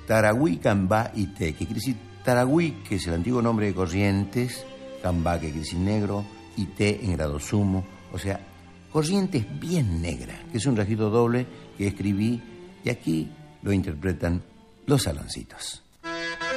Tarahui, Cambá y Té, que quiere decir Tarahui, que es el antiguo nombre de Corrientes, Cambá, que quiere decir negro, y Té en grado sumo, o sea, Corrientes bien negra, que es un registro doble que escribí y aquí lo interpretan los Saloncitos.